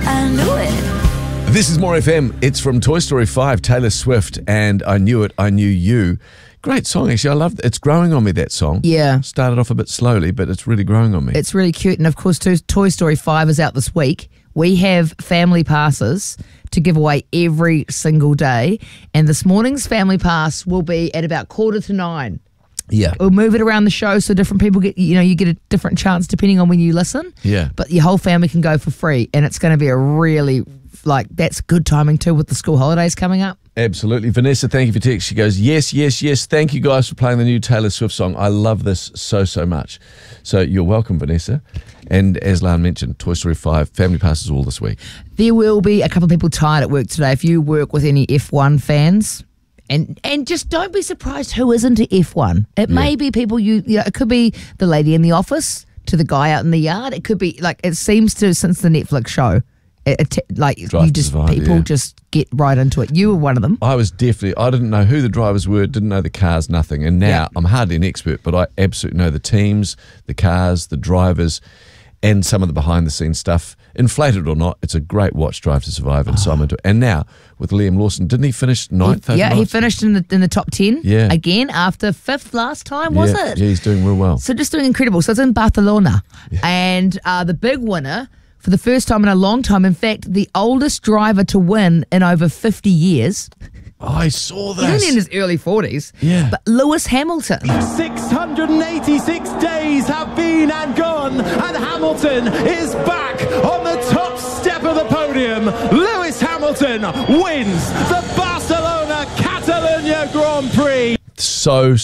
I knew it. This is More FM. It's from Toy Story 5, Taylor Swift, and I Knew It, I Knew You. Great song, actually. I love it. It's growing on me, that song. Yeah. Started off a bit slowly, but it's really growing on me. It's really cute. And of course, Toy Story 5 is out this week. We have family passes to give away every single day. And this morning's family pass will be at about 8:45. Yeah. We'll move it around the show so different people get, you get a different chance depending on when you listen. Yeah. But your whole family can go for free. And it's going to be a really, that's good timing too with the school holidays coming up. Absolutely. Vanessa, thank you for text. She goes, yes, yes, yes. Thank you guys for playing the new Taylor Swift song. I love this so, so much. So you're welcome, Vanessa. And as Lan mentioned, Toy Story 5, family passes all this week. There will be a couple of people tired at work today. If you work with any F1 fans, and just don't be surprised who isn't an F1. It may be people it could be the lady in the office to the guy out in the yard. It could be it seems to since the Netflix show. People just get right into it. You were one of them. I didn't know who the drivers were, didn't know the cars, nothing. And now I'm hardly an expert, but I absolutely know the teams, the cars, the drivers, and some of the behind the scenes stuff. Inflated or not, it's a great watch, Drive to Survive, and so I'm into it. And now with Liam Lawson, didn't he finish 9th? He finished in the top 10 again after 5th last time, was it? Yeah, he's doing real well. So just doing incredible. So it's in Barcelona. Yeah. And the big winner for the first time in a long time, in fact, the oldest driver to win in over 50 years. I saw this. He's only in his early 40s. Yeah. But Lewis Hamilton. 686 days have been and gone, and Hamilton is back on the top step of the podium. Lewis Hamilton wins the Barcelona Catalunya Grand Prix. So